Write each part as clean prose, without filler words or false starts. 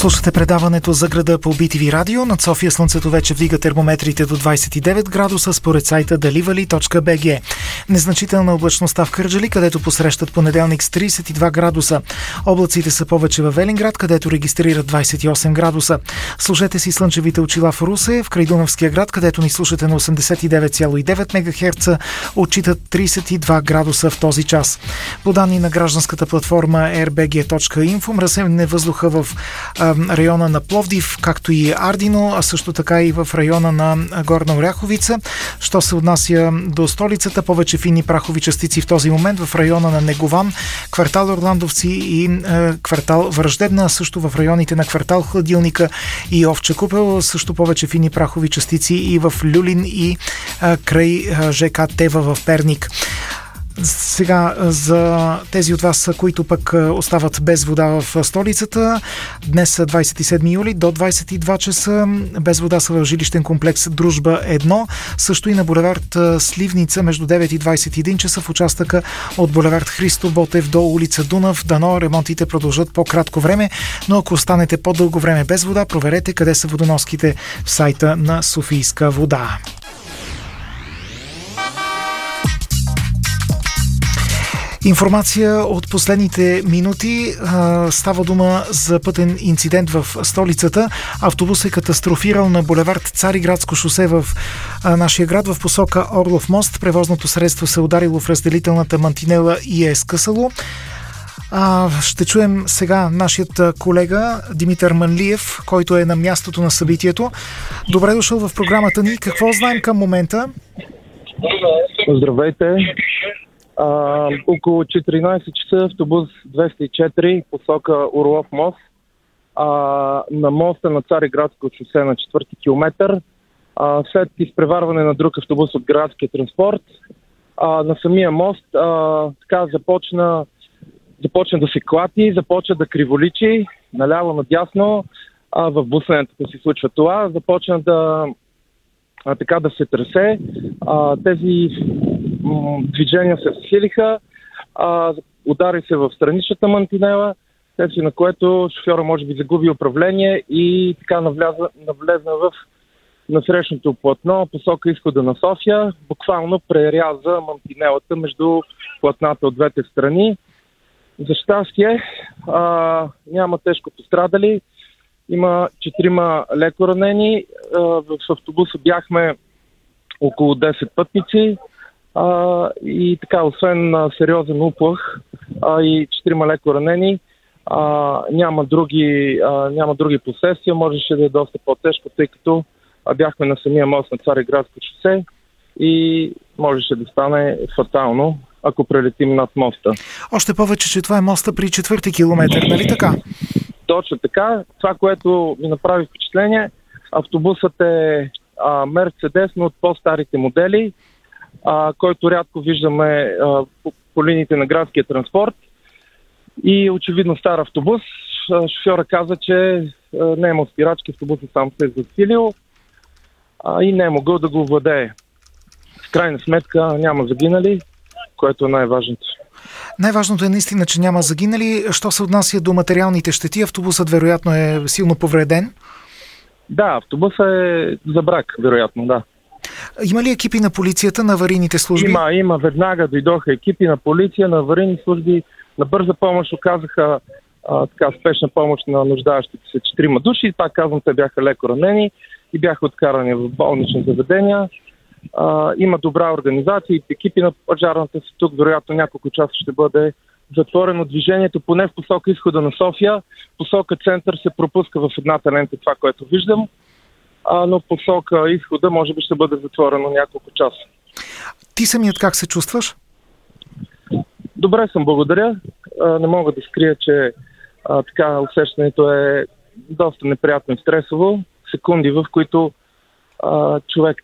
Слушате предаването за града по BTV радио. Над София слънцето вече вдига термометрите до 29 градуса според сайта dalivali.bg. Незначителна облачността в Кърджали, където посрещат понеделник с 32 градуса. Облаците са повече във Велинград, където регистрират 28 градуса. Служете си слънчевите очила в Русе, в Крайдунавския град, където ни слушате на 89,9 МГц, отчитат 32 градуса в този час. По данни на гражданската платформа rbg.info, мразене въздуха в района на Пловдив, както и Ардино, а също така и в района на Горна Оряховица. Що се отнася до столицата, повече фини прахови частици в този момент в района на Негован, квартал Орландовци и квартал Враждебна, също в районите на квартал Хладилника и Овча купел, също повече фини прахови частици и в Люлин и край ЖК Тева в Перник. Сега за тези от вас, които пък остават без вода в столицата, днес 27 юли до 22 часа без вода са в жилищен комплекс Дружба 1, също и на булевард Сливница между 9 и 21 часа в участъка от булевард Христо Ботев до улица Дунав. Дано ремонтите продължат по-кратко време, но ако останете по-дълго време без вода, проверете къде са водоноските в сайта на Софийска вода. Информация от последните минути. Става дума за пътен инцидент в столицата. Автобус е катастрофирал на булевард Цариградско шосе в нашия град в посока Орлов мост. Превозното средство се ударило в разделителната мантинела и е скъсало. Ще чуем сега нашият колега Димитър Манлиев, който е на мястото на събитието. Добре дошъл в програмата ни. Какво знаем към момента? Здравейте! Около 14 часа автобус 204 посока Орлов мост на моста на Цариградско шосе на 4-ти километър. След изпреварване на друг автобус от градския транспорт на самия мост така започна да се клати, започна да криволичи наляво надясно. В бус лентата се случва това. Започна да се тресе. Тези движения се засилиха, удари се в страничната мантинела, на което шофьора може би загуби управление и така навлезна в насрещното платно, посока изхода на София, буквално преряза мантинелата между платната от двете страни. За щастие няма тежко пострадали, има 4 леко ранени, в автобуса бяхме около 10 пътници. И така, освен сериозен уплах и 4 леко ранени, няма други последствия. Можеше да е доста по-тежко, тъй като бяхме на самия мост на Цариградско шосе и можеше да стане фатално, ако прелетим над моста. Още повече, че това е моста при 4-ти километър, нали така? Точно така. Това, което ми направи впечатление, автобусът е Мерцедес, но от по-старите модели, който рядко виждаме по линиите на градския транспорт. И очевидно стар автобус. Шофьора каза, че не е имал спирачки, автобусът сам се е засилил и не е могъл да го владее. В крайна сметка няма загинали, което е най-важното. Най-важното е наистина, че няма загинали. Що се отнася до материалните щети, автобусът вероятно е силно повреден? Да, автобусът е за брак, вероятно, да. Има ли екипи на полицията, на аварийните служби? Има. Веднага дойдоха екипи на полиция, на аварийни служби, на бърза помощ оказаха спешна помощ на нуждаещите се 4 души. Пак казвам, те бяха леко ранени и бяха откарани в болнични заведения. Има добра организация и екипи на пожарната са тук. Вероятно няколко часа ще бъде затворено движението, поне в посока изхода на София. Посока център се пропуска в едната лента, това, което виждам. Но посока изхода може би ще бъде затворено няколко часа. Ти самият как се чувстваш? Добре съм, благодаря. Не мога да скрия, че усещането е доста неприятно и стресово. Секунди, в които човек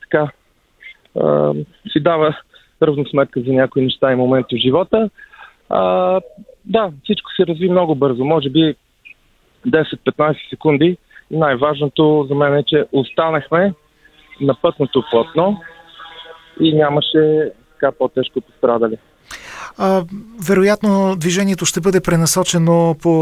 си дава равносметка за някои неща и моменти в живота. Всичко се разви много бързо. Може би 10-15 секунди. Най-важното за мен е, че останахме на пътното платно и нямаше по-тежко пострадали. Вероятно движението ще бъде пренасочено по